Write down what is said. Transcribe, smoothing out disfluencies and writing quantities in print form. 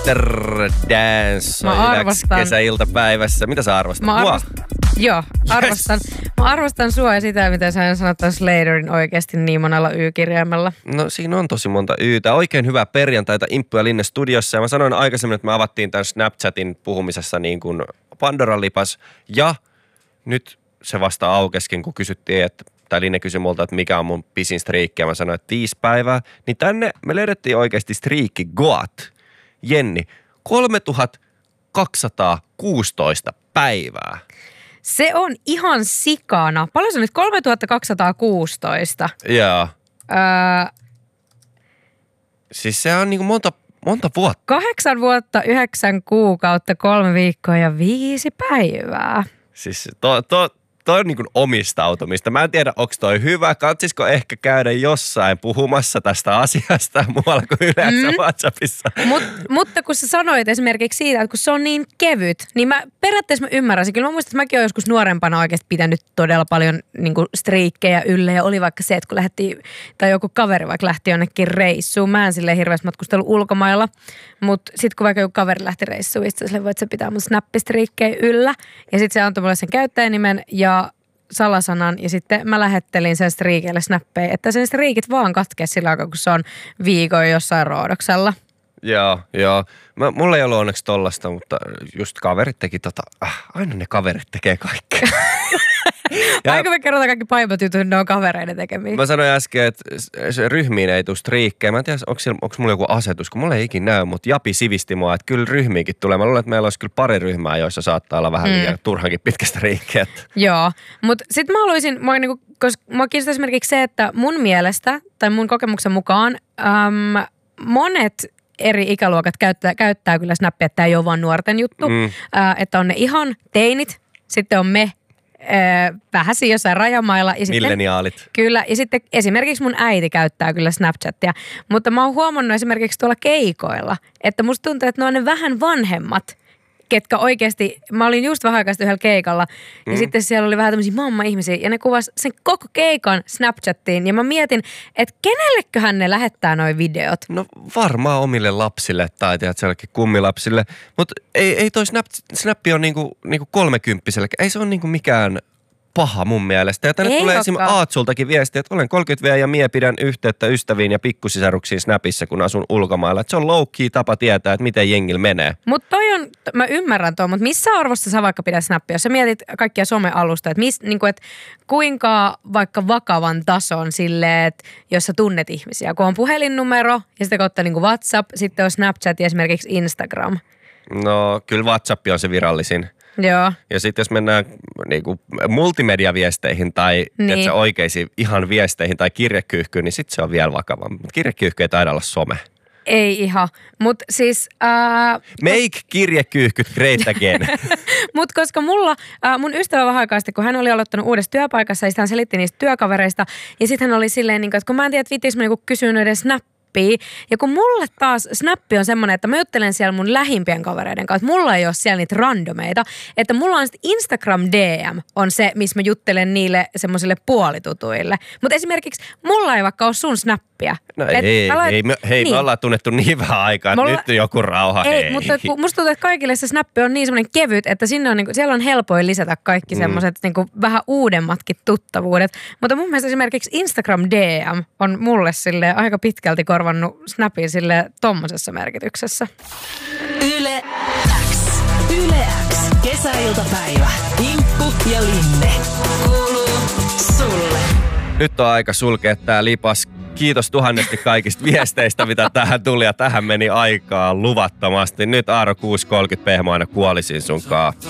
Mr. Dance on Yläks kesäiltapäivässä. Mitä sä arvostat? Joo, arvostan. Mä arvostan sua ja sitä, mitä sä sanot taas Laterin oikeasti niin monella Y-kirjaimella. No siinä on tosi monta Ytä. Oikein hyvää perjantaita Imppu ja Linne studiossa. Ja mä sanoin aikaisemmin, että me avattiin tämän Snapchatin puhumisessa niin kuin Pandoran lipas. Ja nyt se vasta aukeskin, kun kysyttiin, tai Linne kysyi multa, että mikä on mun pisin striikki. Ja mä sanoin, että 5 päivää. Niin tänne me löydettiin oikeasti striikki Goat. Jenni, 3216 päivää. Se on ihan sikana. Paljon se on nyt? 3216. Joo. Siis se on niinku monta vuotta. 8 vuotta, 9 kuukautta, 3 viikkoa ja 5 päivää. Siis toi on niin kuin omistautumista. Mä en tiedä, onko toi hyvä. Katsisiko ehkä käydä jossain puhumassa tästä asiasta muualla kuin yleensä WhatsAppissa. Mutta kun sä sanoit esimerkiksi siitä, että kun se on niin kevyt, niin periaatteessa ymmärrän. Kyllä mä muistan, että mäkin olen joskus nuorempana oikeasti pitänyt todella paljon niin kuin striikkejä yllä. Ja oli vaikka se, että kun lähdettiin, tai joku kaveri vaikka lähti jonnekin reissuun. Mä en silleen hirveästi matkustellut ulkomailla. Mutta sitten kun vaikka joku kaveri lähti reissuun, niin voit sä pitää mun snappistriikkejä yllä. Ja sitten se antoi mulle sen käyttäjänimen ja salasanan ja sitten mä lähettelin sen striikille snappeja, että sen striikit vaan katkee sillä aikaa, kun se on viikon jossain roodoksella. Joo. Mulla ei ollut onneksi tollasta, mutta just kaverit teki aina ne kaverit tekee kaikkea. Aika me kerrotaan kaikki pahimmat jutut, ne on kavereiden tekemiä. Mä sanoin äsken, että ryhmiin ei tule striikkejä. Mä en tiedä, onko mulla joku asetus, kun mulla ei ikinä näy, mutta Japi sivisti mua, että kyllä ryhmiinkin tulee. Mä luulen, että meillä olisi kyllä pari ryhmää, joissa saattaa olla vähän liian turhankin pitkästä striikkiä. Joo, mutta sit mä haluaisin, koska mua kiinnostaa esimerkiksi se, että mun mielestä tai mun kokemuksen mukaan monet eri ikäluokat käyttää kyllä snappia, että tämä ei ole vaan nuorten juttu. Että on ne ihan teinit, sitten on me vähäsi jossain rajamailla. Ja milleniaalit. Kyllä, ja sitten esimerkiksi mun äiti käyttää kyllä Snapchatia. Mutta mä oon huomannut esimerkiksi tuolla keikoilla, että musta tuntuu, että ne on ne vähän vanhemmat, ketkä oikeasti, mä olin just vähän aikaa yhdellä keikalla, ja sitten siellä oli vähän tämmöisiä mamma-ihmisiä, ja ne kuvasi sen koko keikan Snapchattiin, ja mä mietin, että kenelleköhän ne lähettää noi videot? No varmaan omille lapsille, tai tiedät jollekin kummilapsille, mutta ei toi Snappi ole niinku 30-vuotiaille, ei se ole niinku mikään paha mun mielestä. Ja tänne tulee esimerkiksi Aatsultakin viestiä, että olen 30 ja mie pidän yhteyttä ystäviin ja pikkusisaruksiin Snapissa, kun asun ulkomailla. Että se on low-key tapa tietää, että miten jengillä menee. Mutta toi on, mä ymmärrän tuon, mutta missä arvossa sä vaikka pidät Snappia? Jos sä mietit kaikkia some-alusta, että et kuinka vaikka vakavan tason silleen, että jos sä tunnet ihmisiä, kun on puhelinnumero ja sitten kautta niin kuin WhatsApp, sitten on Snapchat ja esimerkiksi Instagram. No kyllä WhatsApp on se virallisin. Joo. Ja sitten jos mennään niinku multimediaviesteihin tai oikeisiin ihan viesteihin tai kirjekyyhkyyn, niin sitten se on vielä vakavampi. Mutta kirjekyyhky ei taida olla some. Ei ihan, mutta siis make kirjekyyhkyt great again. Mutta koska mun ystävä vähän aikaa sitten, kun hän oli aloittanut uudessa työpaikassa, ja sitten hän selitti niistä työkavereista, ja sitten hän oli silleen, että kun mä en tiedä, että viittiinkö mä niinku kysyä noiden snappia. Ja kun mulle taas Snappi on semmoinen, että mä juttelen siellä mun lähimpien kavereiden kanssa, että mulla ei ole siellä niitä randomeita, että mulla on sitten Instagram DM on se, missä mä juttelen niille semmoisille puolitutuille. Mutta esimerkiksi mulla ei vaikka ole sun Snappia. No me ollaan tunnettu niin vähän aikaa, että nyt joku rauha. Ei, mutta musta tuntuu, että kaikille se Snappi on niin semmoinen kevyt, että siinä on, siellä on helpoin lisätä kaikki semmoiset vähän uudemmatkin tuttavuudet. Mutta mun mielestä esimerkiksi Instagram DM on mulle silleen aika pitkälti korvannut Snapin silleen tommosessa merkityksessä. Yle X. Yle X. Kesäiltapäivä. Imppu ja Linne. Kuuluu sulle. Nyt on aika sulkea tää lipas. Kiitos tuhannesti kaikista viesteistä, mitä tähän tuli, ja tähän meni aikaa luvattomasti. Nyt Aaro 6.30 pehmoina kuolisin sunkaan.